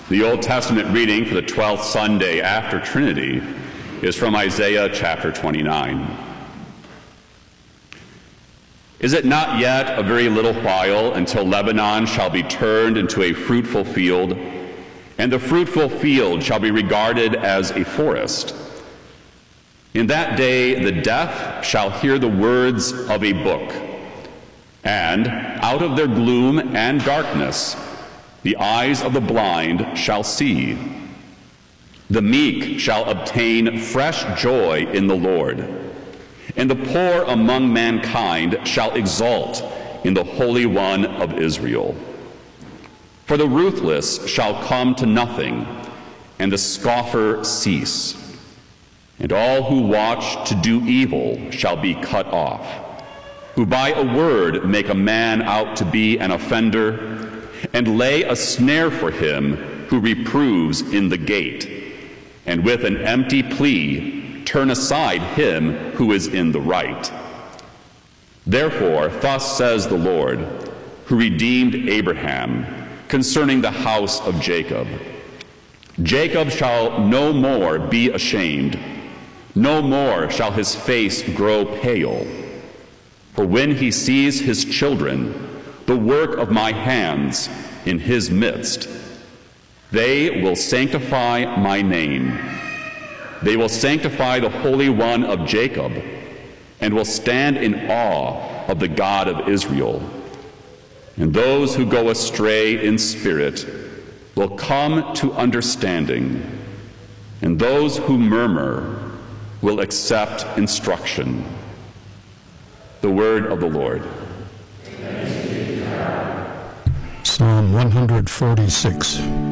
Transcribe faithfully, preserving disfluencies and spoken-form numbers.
The Old Testament reading for the twelfth Sunday after Trinity is from Isaiah chapter twenty-nine. Is it not yet a very little while until Lebanon shall be turned into a fruitful field, and the fruitful field shall be regarded as a forest? In that day the deaf shall hear the words of a book, and out of their gloom and darkness the eyes of the blind shall see. The meek shall obtain fresh joy in the Lord, and the poor among mankind shall exult in the Holy One of Israel. For the ruthless shall come to nothing, and the scoffer cease, and all who watch to do evil shall be cut off, who by a word make a man out to be an offender, and lay a snare for him who reproves in the gate, and with an empty plea turn aside him who is in the right. Therefore, thus says the Lord, who redeemed Abraham, concerning the house of Jacob: Jacob shall no more be ashamed, no more shall his face grow pale. For when he sees his children, the work of my hands, in his midst, they will sanctify my name. They will sanctify the Holy One of Jacob, and will stand in awe of the God of Israel. And those who go astray in spirit will come to understanding, and those who murmur will accept instruction. The word of the Lord. Psalm one forty-six.